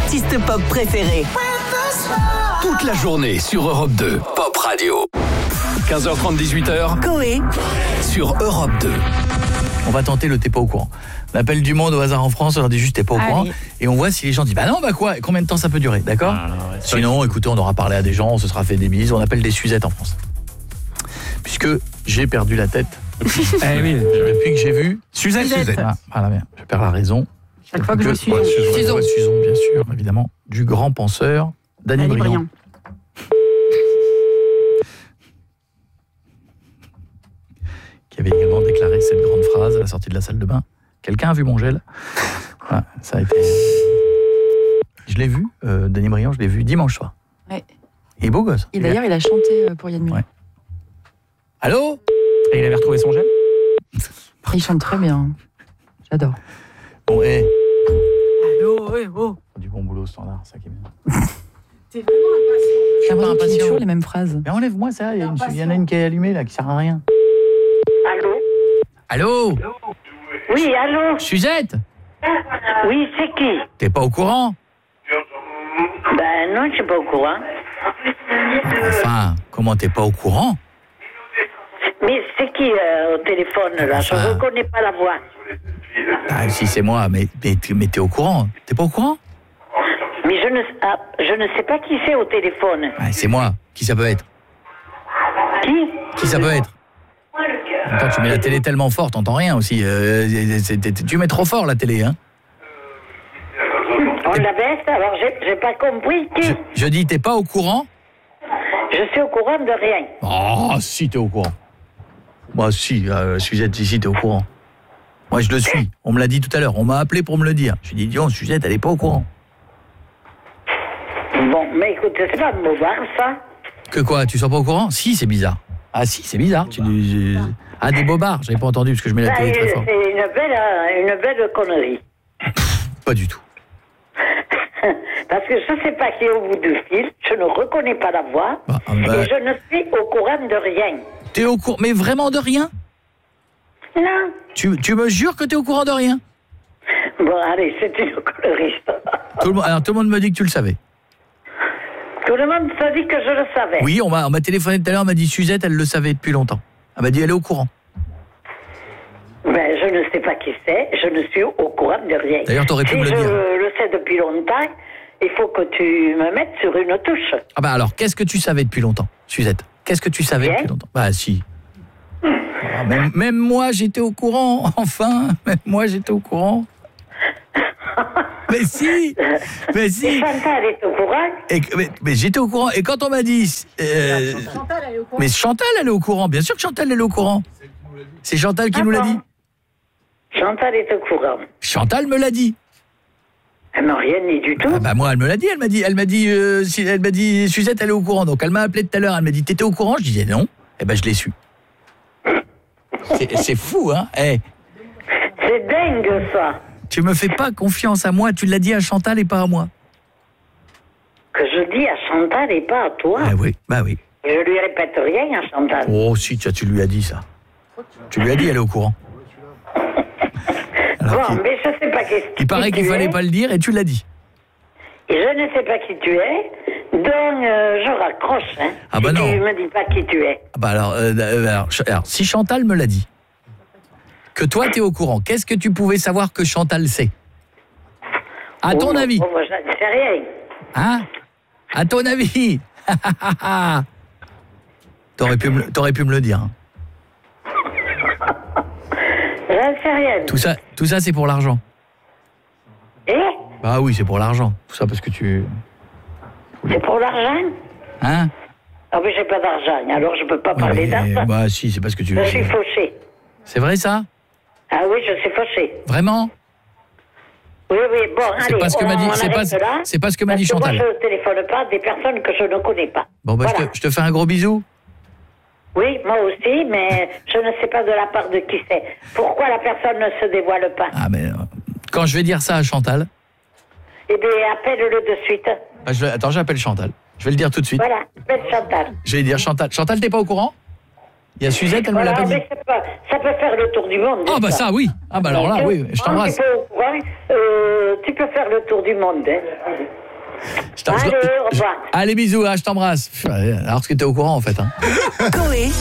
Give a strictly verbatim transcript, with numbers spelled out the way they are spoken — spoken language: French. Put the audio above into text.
artistes pop préférés. Toute la journée sur Europe deux, Pop Radio. quinze heures trente, dix-huit heures. Coé sur Europe deux. On va tenter le t'es pas au courant. On appelle du monde au hasard en France, on leur dit juste t'es pas au Allez. courant. Et on voit si les gens disent bah non, bah quoi, et combien de temps ça peut durer, d'accord? Ah, non, ouais, Sinon, écoutez, on aura parlé à des gens, on se sera fait des bises, on appelle des Suzettes en France. Puisque j'ai perdu la tête. Eh oui, Depuis que j'ai vu Suzette. Suzette. Ah, voilà, bien, je perds la raison. Chaque fois que je suis Ouais, Suzon, Suzon. ouais, Suzon, bien sûr, évidemment, du grand penseur Danny Allez, Briand. Briand. Qui avait également déclaré cette grande phrase à la sortie de la salle de bain. Quelqu'un a vu mon gel? Voilà, ça a été... Je l'ai vu, euh, Danny Briand, je l'ai vu dimanche soir. Ouais. Il est beau gosse. Et d'ailleurs, il a chanté euh, pour Yann Mille. Ouais. Allô? Et il avait retrouvé son gel. Il chante très bien. J'adore. Bon, hé, Allô, ouais, oh. du bon boulot standard, ça qui est bien. T'es vraiment impatient. J'ai pas l'impression qu'il dit impatient. toujours les mêmes phrases. Mais enlève-moi ça, il y, a une- il y en a une qui est allumée là, qui sert à rien. Allô? Allô? Oui, allô? Suzette? Oui, c'est qui? T'es pas au courant? Ben non, je suis pas au courant. Enfin, comment t'es pas au courant? Mais c'est qui euh, au téléphone, là? Je Enfin. reconnais pas la voix. Ah si, c'est moi, mais, mais, mais t'es au courant? T'es pas au courant? Mais je ne, ah, je ne sais pas qui c'est au téléphone. Ah, c'est moi. Qui ça peut être? Qui? Qui ça peut être? Attends, tu mets la télé tellement fort, t'entends rien aussi. Euh, c'est- c'est- tu mets trop fort la télé, hein? On la baisse, alors j'ai j'ai pas compris qui. Je, je dis, t'es pas au courant? Je suis au courant de rien. Oh, si, t'es au courant. Moi, si, euh, Suzette, si, si, t'es au courant. Moi, je le suis. On me l'a dit tout à l'heure. On m'a appelé pour me le dire. Je lui ai dit, dis donc, Suzette, elle est pas au courant. Bon, mais écoutez, c'est pas de mauvais, ça. Que quoi, tu sois pas au courant? Si, c'est bizarre. Ah si, c'est bizarre. Tu, je- Ah, des bobards, j'avais pas entendu parce que je mets la Ben, télé très fort. c'est une belle, euh, une belle connerie. Pas du tout. Parce que je ne sais pas qui est au bout du fil, je ne reconnais pas la voix, Bah, ah bah. et je ne suis au courant de rien. T'es au courant, mais vraiment de rien? Non. Tu, tu me jures que t'es au courant de rien? Bon, allez, c'est une connerie. Tout le, monde- alors, tout le monde me dit que tu le savais. Tout le monde se dit que je le savais. Oui, on m'a on m'a téléphoné tout à l'heure, on m'a dit Suzette, elle le savait depuis longtemps. Elle m'a dit, elle est au courant. Ben, je ne sais pas qui c'est, je ne suis au courant de rien. D'ailleurs, t'aurais pu si me le je dire. le sais depuis longtemps, il faut que tu me mettes sur une touche. Ah bah alors, qu'est-ce que tu savais depuis longtemps, Suzette? Qu'est-ce que tu savais Rien. depuis longtemps? Bah si. Ah, même, même moi, j'étais au courant, enfin. Même moi, j'étais au courant. Mais si, mais Et si. Chantal est au courant. Et, mais mais j'étais au courant. Et quand on m'a dit... euh, mais Chantal, elle est au courant. Bien sûr que Chantal, elle est au courant. C'est Chantal qui Ah nous l'a bon. dit. Chantal est au courant. Chantal me l'a dit. Elle m'a rien dit du tout. Ah bah moi, elle me l'a dit. Elle m'a dit, elle m'a dit, euh, si- elle m'a dit, Suzette, elle est au courant. Donc elle m'a appelé tout à l'heure. Elle m'a dit, t'étais au courant? Je disais non. Eh ben je l'ai su. C'est c'est fou, hein? Eh, C'est dingue, ça. tu me fais pas confiance à moi. Tu l'as dit à Chantal et pas à moi. Que je dis à Chantal et pas à toi. Ah oui, bah oui. Et je lui répète rien à Chantal. Oh si, tu, tu lui as dit ça. Tu lui as dit, elle est au courant. Alors Bon, qu'il- mais je sais pas qui, il paraît qui qu'il tu fallait es, pas le dire et tu l'as dit. et je ne sais pas qui tu es, donc euh, je raccroche. Hein, Ah bah si non. tu me dis pas qui tu es. Ah bah alors, euh, euh, alors, Ch- alors, si Chantal me l'a dit, que toi t'es au courant, qu'est-ce que tu pouvais savoir que Chantal sait? À ton Oh, avis? oh, moi, je ne sais rien. Hein? À ton avis? T'aurais pu, me le- t'aurais pu me le dire. hein. Je ne sais rien. Tout ça, tout ça c'est pour l'argent. Et Bah oui, c'est pour l'argent. Tout ça parce que tu... c'est pour l'argent? Hein? Ah mais j'ai pas d'argent, alors je peux pas Ouais, parler mais- d'argent. Bah si, c'est parce que tu... Je suis fauchée. C'est vrai ça? Ah oui, je suis fauchée. Vraiment? Oui, oui, bon, C'est allez, pas ce que on, m'a dit- on c'est arrête pas- là, c'est pas ce que m'a parce dit Chantal. Moi, je ne téléphone pas à des personnes que je ne connais pas. Bon bah Voilà. je, te, je te fais un gros bisou. Oui, moi aussi, mais je ne sais pas de la part de qui c'est. Pourquoi la personne ne se dévoile pas? Ah mais... euh, Quand je vais dire ça à Chantal... Eh bien, appelle-le de suite. Bah, je, attends, j'appelle Chantal. Je vais le dire tout de suite. Voilà, appelle Chantal. Je vais dire Chantal. Chantal, t'es pas au courant? Il y a Suzette, elle Voilà, me l'a pas dit. mais c'est pas- ça peut faire le tour du monde. Ah, bah ça, oui. Ah bah alors là, oui, je t'embrasse. Tu peux, ouais, euh, tu peux faire le tour du monde. Hein. Je t'em- je- Allez, au revoir. Allez, bisous, hein, je t'embrasse. Pff, Alors que tu étais au courant, en fait. Hein. Coé